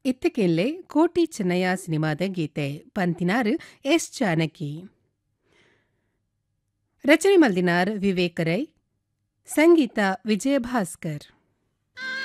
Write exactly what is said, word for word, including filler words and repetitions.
ಇತ್ತಕೆಲ್ಲೇ ಕೋಟಿ ಚೆನ್ನಯ್ಯ ಸಿನಿಮಾದ ಗೀತೆ ಪಂತಿನಾರು ಎಸ್ ಜಾನಕಿ ರಚನೆ ಮಲ್ದಿನಾರ್ ವಿವೇಕ ರೈ ಸಂಗೀತ ವಿಜಯ ಭಾಸ್ಕರ್.